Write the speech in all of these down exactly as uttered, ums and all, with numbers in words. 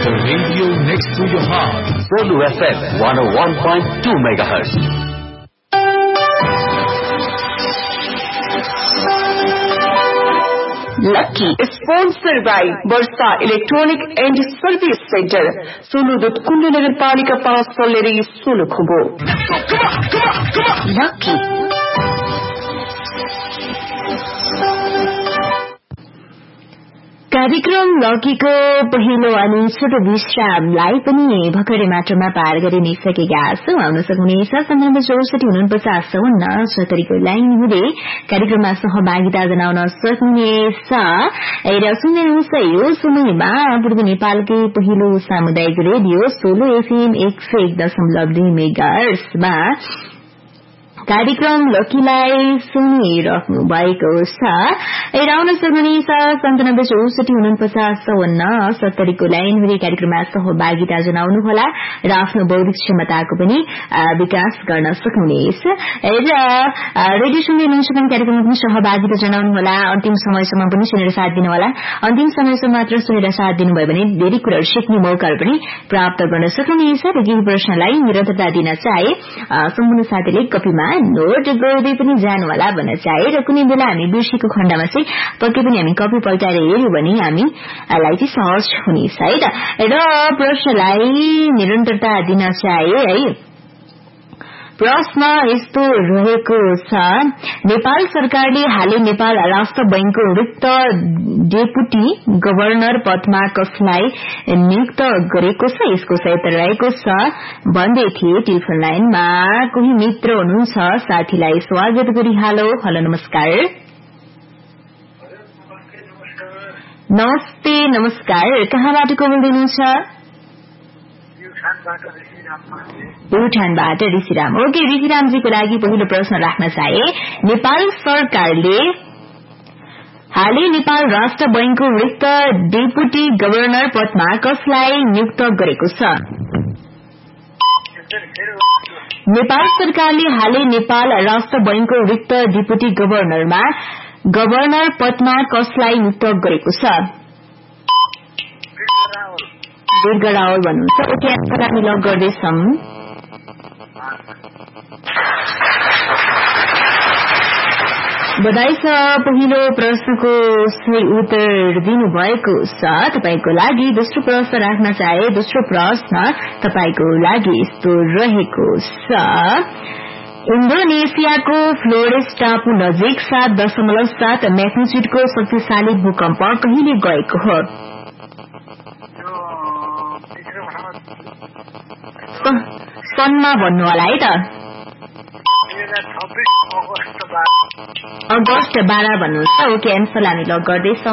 The radio next to your heart. Solu F M one oh one point two megahertz. Lucky sponsored by Versa Electronic and Service Center. Solu Dut Kundu Nagar Palika Pass Soleri Solu Kubo. Lucky. कार्यक्रम लकीको पहिलो अनि छोटो विश्रामलाई पनि भर्खरै मात्रामा पार गरिनै सकेका छौं। आउन सक्नुहुनेछ सन्तानब्बे चौसठी उनपचास चौवन्न सत्तरीको लाइन हुँदै कार्यक्रममा सहभागिता जनाउन सक्नुहुनेछ। र सुन्दै हुनुहुन्छ यो समयमा पूर्वी नेपालकै पहिलो सामुदायिक रेडियो सोलो एफएम एक सय एक दशमलव दुई मेगाहर्ट्जमा कार्यक्रम लकीलाई सुनिरहनु भएको छ। र आउन सक्नुहुनेछ सन्तानब्बे चौसठी उनपचास चौवन्न सत्तरीको लाइन हुँदै कार्यक्रममा सहभागिता जनाउनुहोला र आफ्नो बौद्धिक क्षमताको पनि विकास गर्न सक्नुहुनेछ। र रेडियो सुन्दै हुनुहुन्छ भने कार्यक्रममा पनि सहभागिता जनाउनुहोला। अन्तिम समयसम्म पनि सुनेर साथ दिनुहोला। अन्तिम समयसम्म मात्र सुनेर साथ दिनुभयो भने धेरै कुराहरू सिक्ने मौकाहरू पनि प्राप्त गर्न सक्नुहुनेछ। र केही प्रश्नलाई निरन्तरता दिन चाहे सम्पूर्ण साथीले कपीमा नोट गर्दै पनि जानुहोला भन्न चाहे। र कुनै बेला हामी बिर्सेको खण्डमा चाहिँ पक्कै पनि हामी कपी पल्टाएर हेर्यौं भने हामीलाई चाहिँ सहज हुनेछ है त। र प्रश्नलाई निरन्तरता दिन चाहे है। प्रश्न यस्तो रहेको छ, नेपाल सरकारले हालै नेपाल राष्ट्र बैंकको रिक्त डेपुटी गभर्नर पदमा कसलाई नियुक्त गरेको छ? यसको सही उत्तर रहेको छ भन्दै थिए। टेलिफोन लाइनमा कोही मित्र हुनुहुन्छ, साथीलाई स्वागत गरिहालो। हेलो नमस्कार। नमस्ते नमस्कार। कहाँबाट को बोल्दै हुनुहुन्छ? प्युठानबाट ऋषिराम। ओके ऋषिरामजीको लागि पहिलो प्रश्न राख्न चाहे। नेपाल सरकारले हालै नेपाल राष्ट्र बैंकको रिक्त डेपुटी गभर्नर पदमा कसलाई नियुक्त गरेको छ? नेपाल सरकारले हालै नेपाल राष्ट्र बैंकको रिक्त डेपुटी गभर्नरमा गभर्नर पदमा कसलाई नियुक्त गरेको छ? दुर्गा रावल भन्नुहुन्छ। ओके हामी लक गर्दैछौं। बधाई छ, पहिलो प्रश्नको सही उत्तर दिनुभएको छ तपाईको लागि। दोस्रो प्रश्न राख्न चाहे। दोस्रो प्रश्न तपाईको लागि यस्तो रहेको छ, इन्डोनेसियाको फ्लोरेस टापु नजिक सात दशमलव सात म्याग्निट्युडको शक्तिशाली भूकम्प कहिले गएको हो? सनमा भन्नु होला है त। अगस्त बाह्र भन्नुहुन्छ। ओके एन्सर हामी लक गर्दैछौं।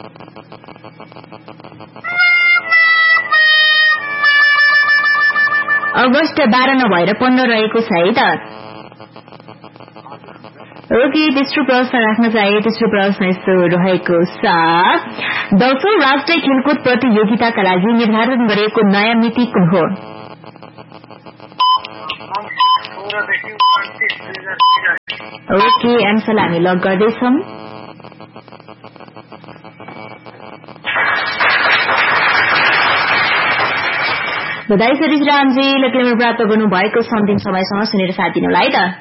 अगस्त बाह्र नभएर पन्ध्र रहेको छ है त। ओके तेस्रो प्रश्न राख्न चाहे। तेस्रो प्रश्न यस्तो रहेको छ, दशौं राष्ट्रिय खेलकुद प्रतियोगिताका लागि निर्धारण गरिएको नयाँ मिति कुन हो? ओके एन्सर हामी लक गर्दैछौं। बधाई छ ऋषिरामजी, लक्ष्मी प्राप्त गर्नु भएको छ। अन्तिम समयसम्म सुनेर साथ दिनुहोला है त।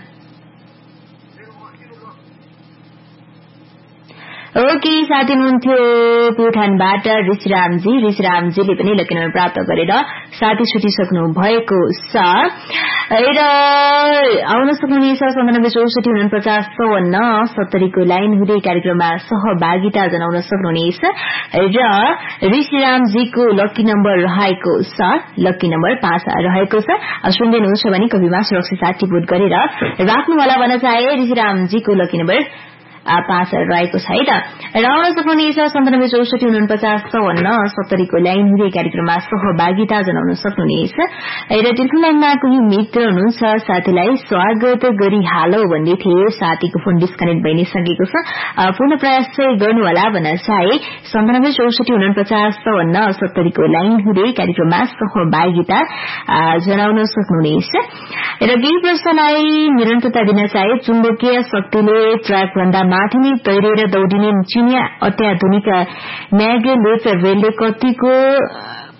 ओके साथी हुनुहुन्थ्यो प्युठानबाट ऋषिरामजी। ऋषिरामजीले पनि लकी नम्बर प्राप्त गरेर साथी छुटिसक्नु भएको छ। र आउन सक्नुहुनेछ सन्तानब्बे चौसठी उनपचास चौवन्न सत्तरीको लाइन हुँदै कार्यक्रममा सहभागिता जनाउन सक्नुहुनेछ। र ऋषिरामजीको लकी नम्बर रहेको छ लकी नम्बर पाँच रहेको छ। सुन्दै हुनुहुन्छ भने कविमा सुरक्षित साथ टिपुट गरेर राख्नुहोला भन्न चाहे। ऋषिरामजीको लकी नम्बर पाँच रहेको छ है त। र आउन सक्नुहुनेछ सन्तानब्बे चौसठी उनपचास चौवन्न सत्तरीको लाइन हुँदै कार्यक्रममा सहभागिता जनाउन सक्नुहुनेछ। र टेलिफोन लाइनमा कोही मित्र हुनुहुन्छ, साथीलाई स्वागत गरिहालो भन्दै थिए। साथीको फोन डिस्कनेक्ट भइ नै सकेको छ। पुनः प्रयास चाहिँ गर्नुहोला भन्न चाहे। सन्तानब्बे चौसठी उनपचास चौवन्न सत्तरीको लाइन हुँदै कार्यक्रममा सहभागिता जनाउन सक्नुहुनेछ। र केही प्रश्नलाई निरन्तरता दिन चाहे। चुम्बकीय शक्तिले ट्र्याक भन्दा माथि नै तैरेर दौडिने चिनिया अत्याधुनिक म्याग्लेट रेलले कतिको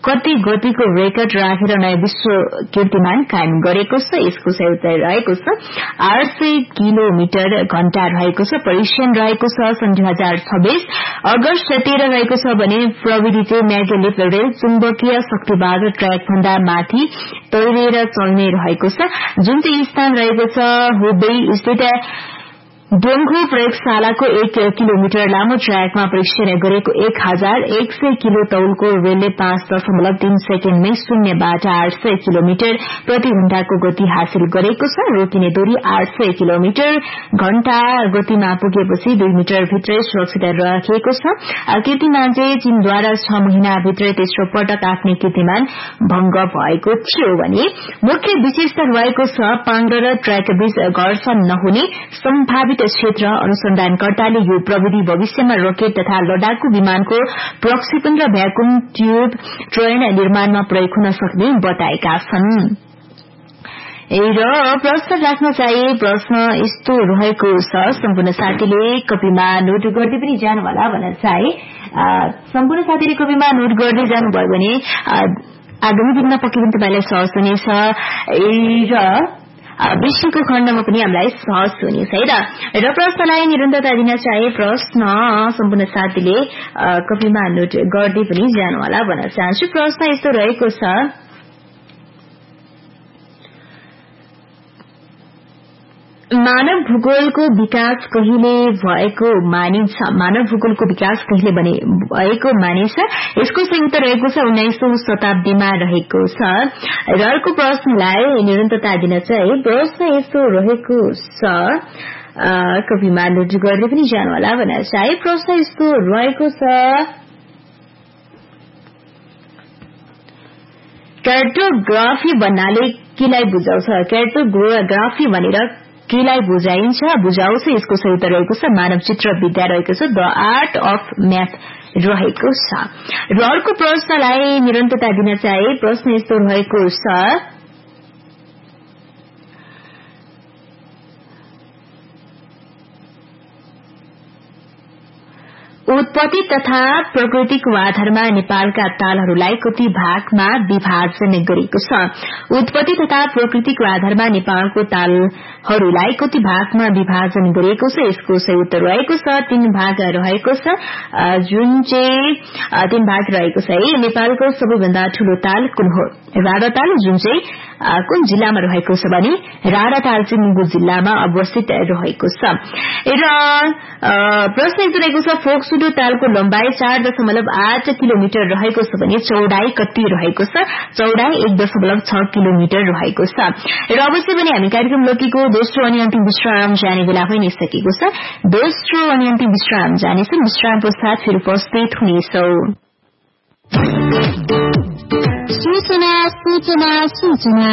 कति गतिको रेकर्ड राखेर नयाँ विश्व कीर्तिमान कायम गरेको छ। यसको सही उत्तर रहेको छ आठ सय किलोमिटर घण्टा रहेको छ। परीक्षण रहेको छ सन् दुई हजार छब्बीस अगस्त तेह्र रहेको छ भने प्रविधि चाहिँ म्याग्नेटिक रेल चुम्बकीय शक्तिबाट ट्र्याक भन्दा माथि तैरेर चल्ने रहेको छ, जुन चाहिँ स्थान रहेको छ हुबेई स्थित डोङखु प्रयोगशालाको एक किलोमिटर लामो ट्र्याकमा परीक्षण गरेको एक हजार एक सय किलो तौलको रेलले पाँच दशमलव तीन सेकेण्डमै शून्यबाट आठ सय किलोमिटर प्रति घण्टाको गति हासिल गरेको छ। रोकिने दूरी आठ सय किलोमिटर घण्टा गतिमा पुगेपछि दुई मिटर भित्रै सुरक्षित राखिएको छ। कीर्तिमान चाहिँ चीनद्वारा छ महिनाभित्रै तेस्रो पटक आफ्नो कीर्तिमान भंग भएको थियो भने मुख्य विशेषता रहेको छ पाङ र ट्र्याक बीच घर्षण नहुने सम्भावित क्षेत्र। अनुसन्धानकर्ताले यो प्रविधि भविष्यमा रकेट तथा लडाकु विमानको प्रक्षेपण र भ्याकुम ट्यूब ट्रेन निर्माणमा प्रयोग हुन सक्ने बताएका छन्। र प्रश्न राख्न चाहिए प्रश्न यस्तो रहेको छ, सम्पूर्ण साथीले कपीमा नोट गर्दै पनि जानुहोला भन्न चाहे। सम्पूर्ण साथीले कपीमा नोट गर्दै जानुभयो भने आगामी दिनमा पक्कै पनि तपाईलाई सहज हुनेछ र विश्वको खण्डमा पनि हामीलाई सहज हुनेछ है त। र प्रश्नलाई निरन्तरता दिन चाहे प्रश्न सम्पूर्ण साथीले कपीमा नोट गर्दै पनि जानुहोला भन्न चाहन्छु। प्रश्न यस्तो रहेको छ, मानव भूगोलको विकास कहिले भएको मानिन्छ? मानव भूगोलको विकास कहिले भएको मानिन्छ? यसको सही उत्तर रहेको छ उन्नाइसौं शताब्दीमा रहेको छ। र अर्को प्रश्नलाई निरन्तरता दिन चाहिँ प्रश्न यस्तो रहेको छ, कपीमा नोट गर्दै पनि जानुहोला भन्न चाहे। प्रश्न यस्तो रहेको छ, कार्टोग्राफी भन्नाले केलाई बुझाउँछ? कार्टोग्राफी भनेर केलाई बुझाइन्छ बुझाउँछ? यसको सही उत्तर रहेको छ मानव चित्र विद्या रहेको छ, द आर्ट अफ म्याथ रहेको छ। र अर्को प्रश्नलाई निरन्तरता दिन चाहे प्रश्न यस्तो रहेको छ, उत्पत्ति तथा प्रकृतिको आधारमा नेपालका तालहरूलाई कति भागमा विभाजन गरेको छ? उत्पत्ति तथा प्रकृतिको आधारमा नेपालको तालहरूलाई कति भागमा विभाजन गरेको छ? यसको सही उत्तर रहेको छ तीन भाग रहेको छ, जुन चाहिँ तीन भाग रहेको छ है। नेपालको सबैभन्दा ठूलो ताल कुन हो? राणा ताल, जुन चाहिँ कुन जिल्लामा रहेको छ भने राणा ताल चाहिँ मुगु जिल्लामा अवस्थित रहेको छ। र प्रश्न यस्तो रहेको छ, फोक्सुडो तालको लम्बाई चार दशमलव आठ किलोमिटर रहेको छ भने चौडाई कति रहेको छ? चौडाई एक दशमलव छ किलोमिटर रहेको छ। र अवश्य पनि हामी कार्यक्रम लोकीको दोस्रो अनि अन्तिम विश्राम जाने बेला भइ नै सकेको छ। दोस्रो अनि अन्तिम विश्राम जानेछौँ, विश्राम पश्चात फेरि उपस्थित हुनेछौं। सूचना सूचना सूचना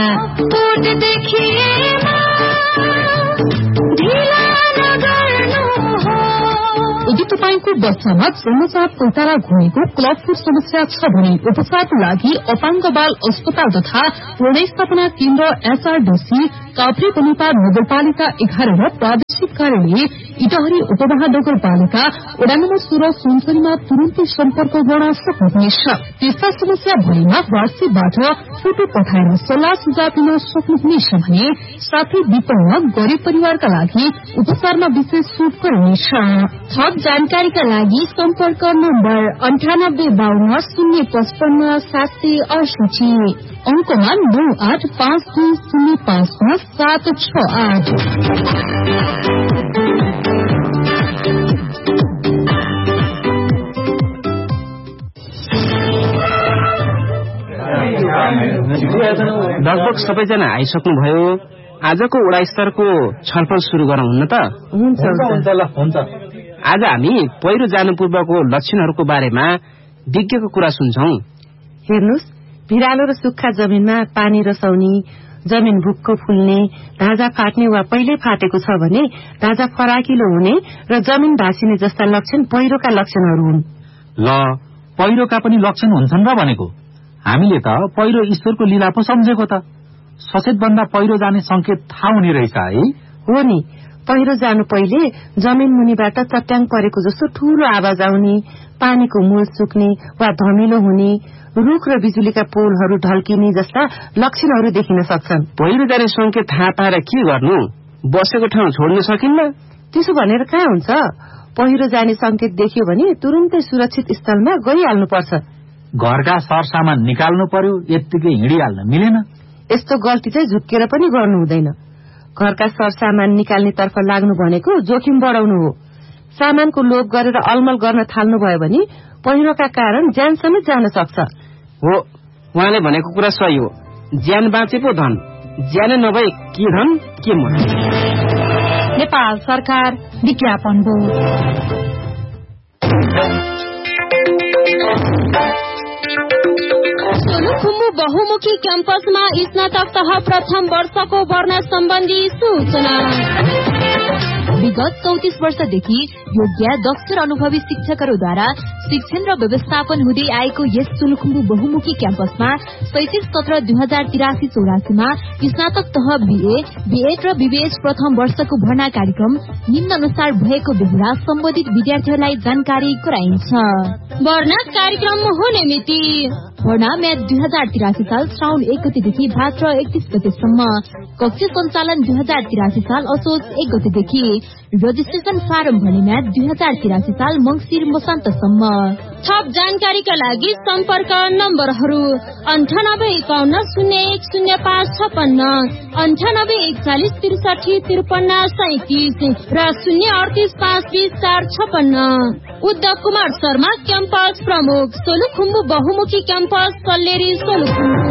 यदि तपाईंको बच्चामा जन्मजात पैताला घुमेको क्लबफुट समस्या छ भने उपचारको लागि अपाङ्ग बाल अस्पताल तथा पुनर्स्थापना केन्द्र एसआरडीसी काभ्रे बनेपा नगरपालिका एघार र प्रादेशिक कार्यालय इटहरी उपमहानगरपालिका वडा नम्बर सोह्र सुनसरीमा तुरन्तै सम्पर्क गर्न सक्नुहुनेछ। त्यस्ता समस्या भएमा वाट्सएपबाट फोटो पठाएर सल्लाह सुझाव दिन सक्नुहुनेछ भने साथै विपन्न गरिब परिवारका लागि उपचारमा विशेष छुट गरिनेछ। थप जानकारीका लागि सम्पर्क नम्बर अन्ठानब्बे बाहन्न शून्य पचपन्न सात सय अडसठी अंकमा नौ आठ पाँच दुई शून्य पाँच पाँच सात छ आठ। लगभग सबैजना आइसक्नुभयो। आजको वडा स्तरको छलफल शुरू गरौँ हुन्न त? हुन्छ। आज हामी पहिरो जानु पूर्वको लक्षणहरूको बारेमा विज्ञको कुरा सुन्छौं। हेर्नुस्, भिरालो र सुक्खा जमिनमा पानी रसाउने, जमिन भुक्क फुल्ने, ढाँचा फाट्ने वा पहिले फाटेको छ भने ढाँचा फराकिलो हुने र जमिन भाँसिने जस्ता लक्षण पहिरोका लक्षणहरू हुन्। ल, पहिरोका पनि लक्षण हुन्छन् र भनेको? हामीले त पहिरो ईश्वरको लीला पो सम्झेको त। सचेत भन्दा पहिरो जाने संकेत थाहा हुने रहेछ है? हो नि, पहिरो जानु पहिले जमिन मुनिबाट चट्याङ परेको जस्तो ठूलो आवाज आउने, पानीको मूल सुक्ने वा धमिलो हुने, रुख र बिजुलीका पोलहरू ढल्किने जस्ता लक्षणहरू देखिन सक्छन्। पहिरो जाने संकेत थाहा पाएर के गर्नु? बसेको ठाउँ छोड्न सकिन्न? त्यसो भनेर कहाँ हुन्छ? पहिरो जाने संकेत देखियो भने तुरुन्तै सुरक्षित स्थलमा गइहाल्नुपर्छ। घरका सरसामान निकाल्नु पर्यो, यत्तिकै हिँडिहाल्न मिलेन। यस्तो गल्ती चाहिँ झुक्केर पनि गर्नु हुँदैन। घरका सरसामान निकाल्ने तर्फ लाग्नु भनेको जोखिम बढाउनु हो। सामानको लोभ गरेर अलमल गर्न थाल्नु भयो भने पहिरोका कारण ज्यान समेत जान सक्छ। हो, उहाँले भनेको कुरा सही हो। ज्यान बाँचे पो धन, ज्यान नभए के धन के मन। नेपाल सरकार विज्ञापन बोर्ड। सोलुखुम्बु बहुमुखी क्याम्पसमा स्नातक तह प्रथम वर्षको भर्ना सम्बन्धी सूचना। विगत चौतिस वर्षदेखि योग्य दक्ष र अनुभवी शिक्षकहरूद्वारा शिक्षण र व्यवस्थापन हुँदै आएको यस सोलुखुम्बु बहुमुखी क्याम्पसमा सैतिस सत्र दुई हजार तिरासी चौरासीमा स्नातक तह बीए, बीएड र बीबीएस प्रथम वर्षको भर्ना कार्यक्रम निम्न अनुसार भएको बेहुला सम्बन्धित विद्यार्थीहरूलाई जानकारी गराइन्छ। भर्ना कार्यक्रम हुने मिति भर्ना म्याद दुई हजार तिरासी साल श्रावण एक गतेदेखि भाद्र एकतीस गतेसम्म। कक्षा सञ्चालन दुई हजार तिरासी साल असोज एक गतेदेखि। रजिस्ट्रेशन फारम भर्ने म्याद दुई हजार तिरासी साल मंगिर मसान्तसम्म। थप जानकारीका लागि सम्पर्क नम्बरहरू अन्ठानब्बे एकाउन्न शून्य एक शून्य पाँच छपन्न, अन्ठानब्बे एकचालिस त्रिसठी त्रिपन्न सैतिस र शून्य अडतिस पाँच बिस चार छपन्न। उद्धव कुमार शर्मा क्याम्पस प्रमुख, सोलुखुम्बु बहुमुखी क्याम्पस कल्लेरी सोलुखुम्बु।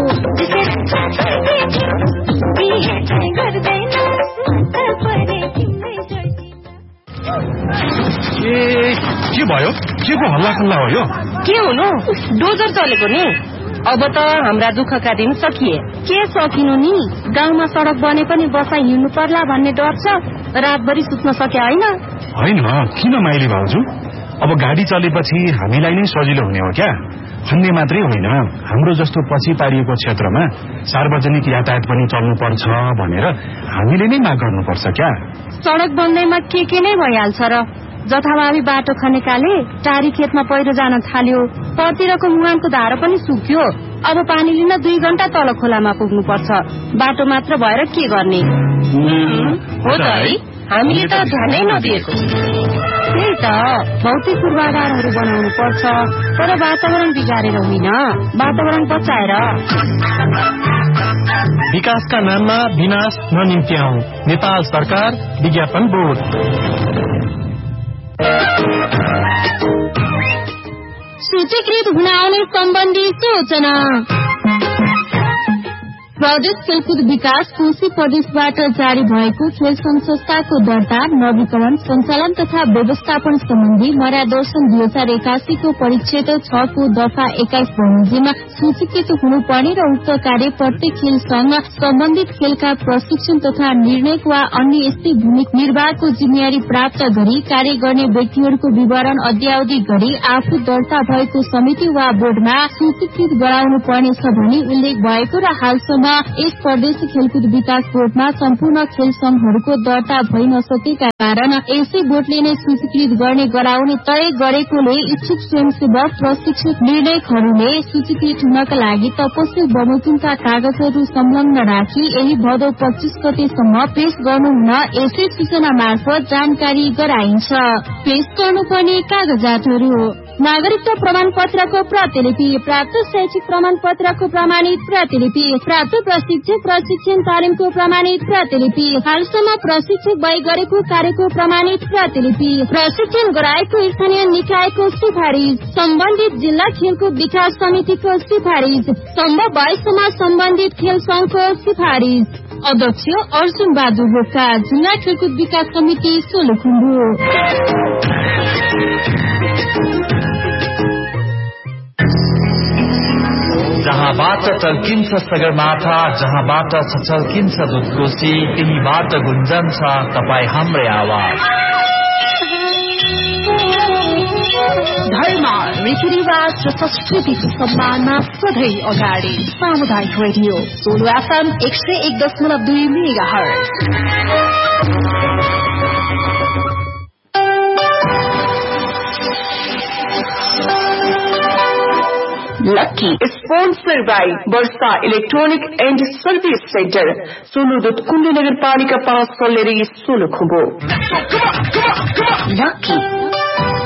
ए के भयो? के को हल्ला खल्ला हो यो? के हुनु? डोजर चलेको नि। अब त हाम्रा दुःखका दिन सकिए। के सकिनु नि? गाउँमा सडक बने पनि बसाइ हिँड्नु पर्ला भन्ने डर छ। रातभरि सुत्न सके होइन? होइन, किन माइली भाउजू? अब गाडी चलेपछि हामीलाई नै सजिलो हुने हो क्या? भन्ने मात्रै होइन, हाम्रो जस्तो पछि पारिएको क्षेत्रमा सार्वजनिक यातायात पनि चल्नु पर्छ भनेर हामीले नै माग गर्नुपर्छ क्या? सडक बन्दैमा के के नै भइहाल्छ र। जथाभावी बाटो खनेकाले टारी खेतमा पहिरो जान थाल्यो, परतिरको मुहानको धारो पनि सुक्यो। अब पानी लिन दुई घण्टा तल खोलामा पुग्नु पर्छ। बाटो मात्र भएर के गर्ने? हो त है, हामीले त ध्यानै नदिएको। त्यही त, भौतिक पूर्वाधारहरू बनाउनु पर्छ, तर वातावरण बिगारेर होइन, वातावरण बचाएर। विकासका नाममा विनाश ननिम्त्याउँ। नेपाल सरकार विज्ञापन बोर्ड। सूचीकृत हुन आउने सम्बन्धी सूचना। प्रदेश खेलकुद विकास कोशी प्रदेशबाट जारी भएको खेल संघ संस्थाको दर्ता, नवीकरण, सञ्चालन तथा व्यवस्थापन सम्बन्धी मार्गदर्शन दुई हजार एकासीको परिच्छेद छ को दफा एक्काइस बमोजिम सूचीकृत हुनुपर्ने र उक्त कार्य प्रत्येक खेल संघ सम्बन्धित खेलका प्रशिक्षण तथा निर्णय वा अन्य यस्तै भूमिका निर्वाहको जिम्मेवारी प्राप्त गरी कार्य गर्ने व्यक्तिहरूको विवरण अद्यावधि गरी आफू दर्ता भएको समिति वा बोर्डमा सूचीकृत गराउनु पर्नेछ भनी उल्लेख भएको र हालसम्म यस प्रदेश खेलकुद विकास बोर्डमा सम्पूर्ण खेल संघहरूको दर्ता भइ नसकेका कारण यसै बोर्डले नै सूचीकृत गर्ने गराउने तय गरेकोले इच्छुक स्वयंसेवक प्रशिक्षक निर्णयकहरूले सूचीकृत हुनका लागि तपस्या बमोजिमका कागजहरू संलग्न राखी यही भदौ पच्चीस गतेसम्म पेश गर्नुहुन यसै सूचना मार्फत जानकारी गराइन्छ। पेश गर्नुपर्ने कागजातहरू: नागरिकता प्रमाण पत्रको प्रतिलिपि, प्राप्त शैक्षिक प्रमाण पत्रको प्रमाणित प्रतिलिपि, प्राप्त प्रशिक्षक प्रशिक्षण तालिमको प्रमाणित प्रतिलिपि, हालसम्म प्रशिक्षक भई गरेको कार्यको प्रमाणित प्रतिलिपि, प्रशिक्षण गराएको स्थानीय निकायको सिफारिस, सम्बन्धित जिल्ला खेलकुद विकास समितिको सिफारिस, सम्भव भएसम्म सम्बन्धित खेल संघको सिफारिस। अध्यक्ष अर्जुन बहादुर बोका, जिल्ला खेलकुद विकास समिति सोलुखुम्बु। जहाँबाट टल्किन्छ सगरमाथा, जहाँबाट छचल्किन्छ दुधकोशी, त्यहीबाट गुन्जन्छ तपाईँ हाम्रै आवाज। धर्म, रीतिरिवाज र संस्कृतिको सम्मानमा सधैँ अगाडि सामुदायिक रेडियो सोलो एफएम एक सय एक दशमलव दुई mega hertz. Lucky sponsor by Varsha electronic and service centre सोलुदुत कुण्ड नगरपालिका पाँच सल्लेरी सोलुखुम्बु लकी